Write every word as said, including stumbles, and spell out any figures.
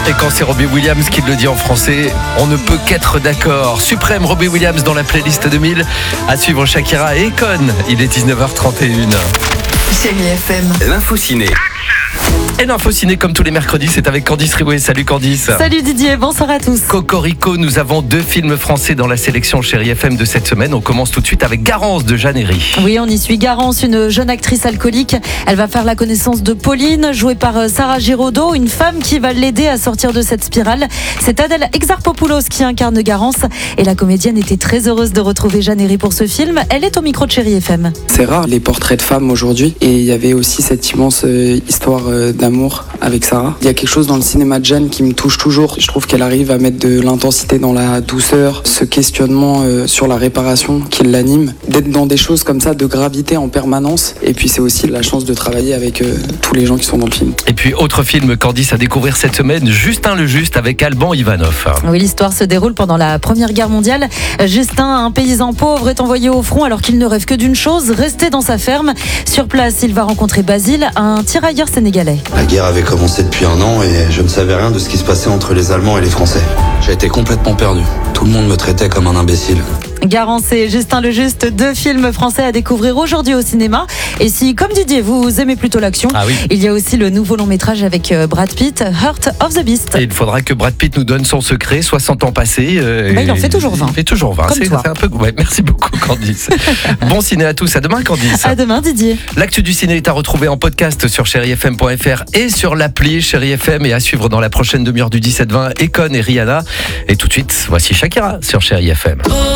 Et quand c'est Robbie Williams qui le dit en français, on ne peut qu'être d'accord. Suprême Robbie Williams dans la playlist deux mille. À suivre Shakira et Akon. Il est dix-neuf heures trente et un. Chérie F M. L'info ciné. Et l'info ciné, comme tous les mercredis, c'est avec Candice Riouet. Salut Candice. Salut Didier, bonsoir à tous. Cocorico, nous avons deux films français dans la sélection Chérie F M de cette semaine. On commence tout de suite avec Garance de Jeanne Herry. Oui, on y suit Garance, une jeune actrice alcoolique. Elle va faire la connaissance de Pauline, jouée par Sarah Giraudot, une femme qui va l'aider à sortir de cette spirale. C'est Adèle Exarchopoulos qui incarne Garance. Et la comédienne était très heureuse de retrouver Jeanne Herry pour ce film. Elle est au micro de Chérie F M. C'est rare les portraits de femmes aujourd'hui. Et il y avait aussi cette immense euh, histoire euh, d'amour avec Sarah. Il y a quelque chose dans le cinéma de Jeanne qui me touche toujours. Je trouve qu'elle arrive à mettre de l'intensité dans la douceur, ce questionnement euh, sur la réparation qui l'anime, d'être dans des choses comme ça de gravité en permanence. Et puis c'est aussi la chance de travailler avec euh, tous les gens qui sont dans le film. Et puis autre film Candice à découvrir cette semaine, Justin le Juste avec Alban Ivanov. Oui, l'histoire se déroule pendant la Première Guerre mondiale. Justin, un paysan pauvre, est envoyé au front alors qu'il ne rêve que d'une chose, rester dans sa ferme. Sur place, il va rencontrer Basile, un tirailleur sénégalais. La guerre avait commencé depuis un an et je ne savais rien de ce qui se passait entre les Allemands et les Français. J'ai été complètement perdu. Tout le monde me traitait comme un imbécile. Garance et Justin le Juste, deux films français à découvrir aujourd'hui au cinéma. Et si, comme Didier, vous aimez plutôt l'action, ah oui. il y a aussi le nouveau long métrage avec Brad Pitt, Heart of the Beast. Et il faudra que Brad Pitt nous donne son secret, soixante ans passés. Euh, bah, il en fait toujours vingt. Il fait toujours vingt. Comme c'est, toi. c'est un peu... ouais, merci beaucoup Candice. Bon ciné à tous, à demain Candice. À demain Didier. L'actu du ciné est à retrouver en podcast sur chéri f m point f r et sur l'appli Chérie F M, et à suivre dans la prochaine demi-heure du dix-sept vingt, Akon et Rihanna. Et tout de suite, voici Shakira sur Chérie F M.